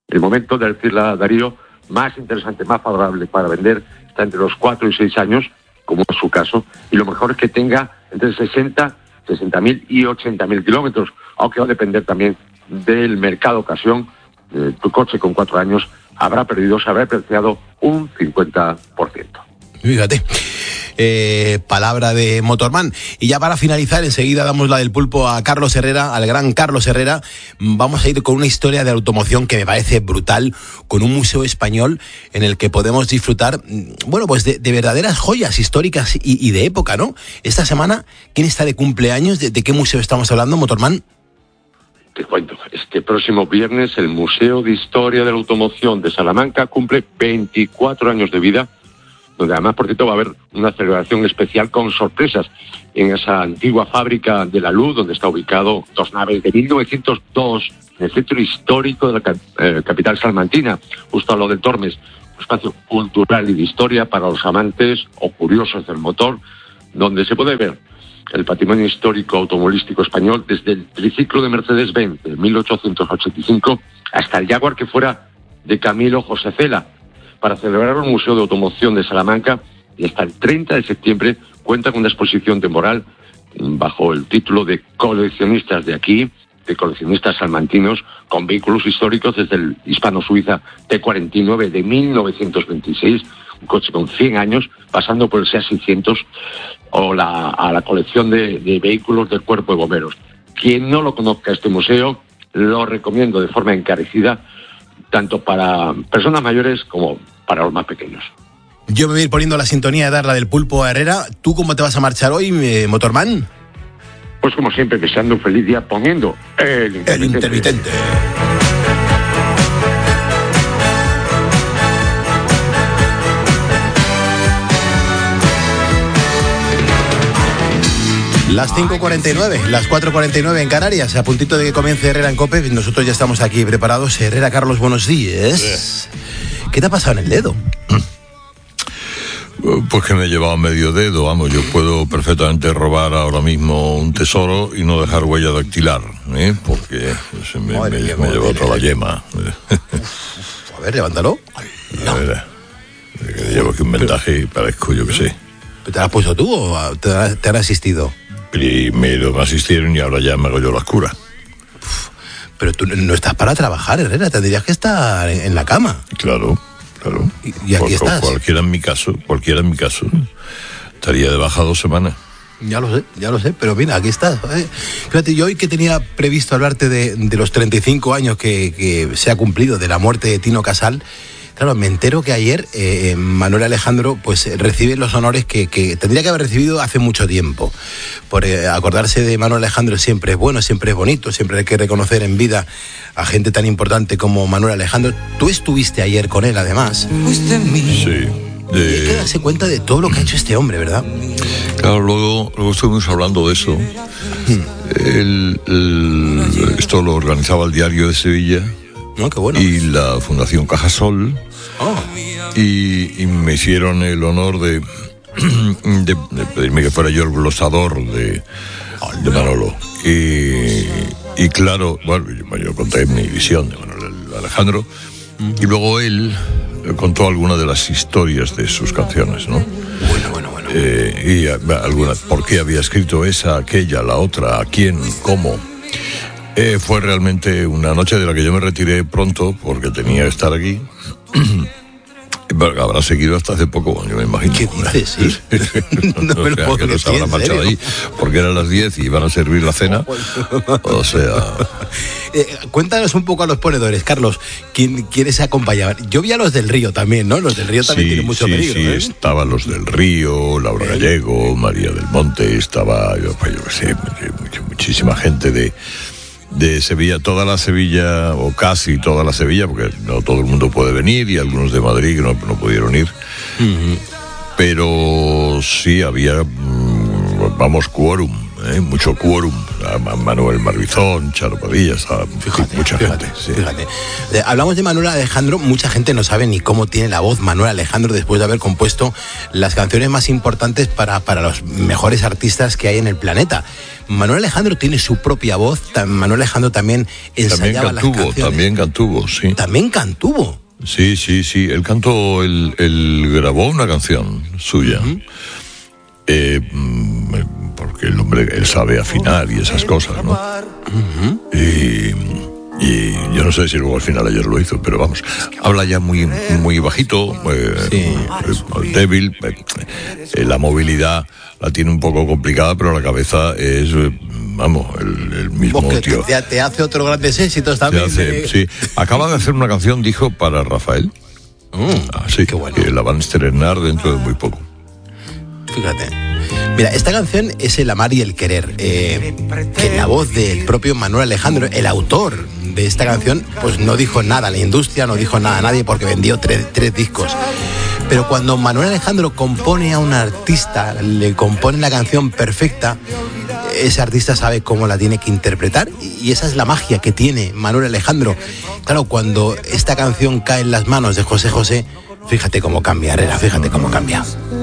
El momento, de decirle a Darío, más interesante, más favorable para vender está entre los 4 y 6 años, como es su caso, y lo mejor es que tenga entre 60.000 y 80.000 kilómetros, aunque va a depender también del mercado ocasión. Tu coche con 4 años se habrá apreciado un 50%. Fíjate. Palabra de Motorman. Y ya para finalizar, enseguida damos la del pulpo a Carlos Herrera, al gran Carlos Herrera. Vamos a ir con una historia de automoción que me parece brutal, con un museo español en el que podemos disfrutar, bueno, pues de verdaderas joyas históricas y de época, ¿no? Esta semana, ¿quién está de cumpleaños? ¿De qué museo estamos hablando, Motorman? Te cuento, este próximo viernes el Museo de Historia de la Automoción de Salamanca cumple 24 años de vida, donde además, por cierto, va a haber una celebración especial con sorpresas en esa antigua fábrica de la luz, donde está ubicado 2 naves de 1902, en el centro histórico de la capital salmantina, justo a lo del Tormes, un espacio cultural y de historia para los amantes o curiosos del motor, donde se puede ver el patrimonio histórico automovilístico español desde el triciclo de Mercedes-Benz de 1885 hasta el Jaguar que fuera de Camilo José Cela. Para celebrar el Museo de Automoción de Salamanca, y hasta el 30 de septiembre cuenta con una exposición temporal bajo el título de Coleccionistas de aquí, de coleccionistas salmantinos, con vehículos históricos desde el hispano-suiza T49 de 1926, un coche con 100 años, pasando por el SEA 600 o a la colección de vehículos del Cuerpo de Bomberos. Quien no lo conozca este museo, lo recomiendo de forma encarecida, tanto para personas mayores como para los más pequeños. Yo me voy a ir poniendo la sintonía de darla del pulpo a Herrera. ¿Tú cómo te vas a marchar hoy, Motorman? Pues como siempre, deseando un feliz día poniendo el intermitente. Las 5:49, las 4:49 en Canarias, a puntito de que comience Herrera en COPE, nosotros ya estamos aquí preparados. Herrera, Carlos, buenos días. ¿Qué te ha pasado en el dedo? Pues que me he llevado medio dedo, vamos, yo puedo perfectamente robar ahora mismo un tesoro y no dejar huella dactilar, porque se me lleva otra la yema. A ver, levántalo. A ver, que llevo aquí un vendaje y parezco, yo qué sé. ¿Te lo has puesto tú o te han asistido? Primero me asistieron y ahora ya me hago yo las curas. Pero tú no estás para trabajar, Herrera, tendrías que estar en la cama. Claro. Y aquí estás. Cualquiera en mi caso, estaría de baja 2 semanas. Ya lo sé, pero mira, aquí estás. Fíjate, yo hoy que tenía previsto hablarte de los 35 años que se ha cumplido de la muerte de Tino Casal, claro, me entero que ayer Manuel Alejandro pues recibe los honores que tendría que haber recibido hace mucho tiempo. Por acordarse de Manuel Alejandro siempre es bueno, siempre es bonito, siempre hay que reconocer en vida a gente tan importante como Manuel Alejandro. Tú estuviste ayer con él, además. Sí. Y hay que darse cuenta de todo lo que ha hecho este hombre, ¿verdad? Claro, luego estuvimos hablando de eso. Esto lo organizaba el Diario de Sevilla. No, qué bueno. Y la Fundación Cajasol. Y me hicieron el honor de pedirme que fuera yo el glosador de Manolo. Y claro, bueno, yo conté mi visión de Manuel Alejandro. Y luego él contó algunas de las historias de sus canciones, ¿no? Bueno. Y algunas, por qué había escrito esa, aquella, la otra, a quién, cómo. Fue realmente una noche de la que yo me retiré pronto porque tenía que estar aquí. Habrá seguido hasta hace poco, yo me imagino. ¿Qué dices? ¿Sí? No me lo puedo que no se habrá marchado ahí porque eran las 10 y iban a servir la cena. O sea... cuéntanos un poco a los ponedores, Carlos. ¿Quiénes se acompañaban? Yo vi a los del Río también, ¿no? Los del Río también tienen mucho peligro. Sí, estaban los del Río, Laura Gallego, María del Monte, estaba, yo qué sé, muchísima gente de Sevilla, toda la Sevilla, o casi toda la Sevilla, porque no todo el mundo puede venir, y algunos de Madrid que no pudieron ir. Pero sí había, quórum, mucho quórum. Manuel Marbizón, Charo Padilla, mucha gente. Sí. Fíjate. Hablamos de Manuel Alejandro, mucha gente no sabe ni cómo tiene la voz Manuel Alejandro después de haber compuesto las canciones más importantes para los mejores artistas que hay en el planeta. Manuel Alejandro tiene su propia voz, Manuel Alejandro también ensayaba las canciones. También Cantuvo, sí. También Cantuvo. Sí, él cantó, él grabó una canción suya. Porque el hombre, él sabe afinar y esas cosas, ¿no? Y yo no sé si luego al final ayer lo hizo, pero vamos, habla ya muy bajito, débil, la movilidad la tiene un poco complicada, pero la cabeza es, vamos, el mismo tío. Te hace otros grandes éxitos también. Sí, acaba de hacer una canción, dijo, para Rafael. Sí, qué bueno. Que la van a estrenar dentro de muy poco. Fíjate. Mira, esta canción es El amar y el querer, que la voz del propio Manuel Alejandro, el autor de esta canción, pues no dijo nada a la industria, no dijo nada a nadie porque vendió tres discos. Pero cuando Manuel Alejandro compone a un artista, le compone la canción perfecta, ese artista sabe cómo la tiene que interpretar, y esa es la magia que tiene Manuel Alejandro. Claro, cuando esta canción cae en las manos de José José, fíjate cómo cambia, Herrera, fíjate cómo cambia.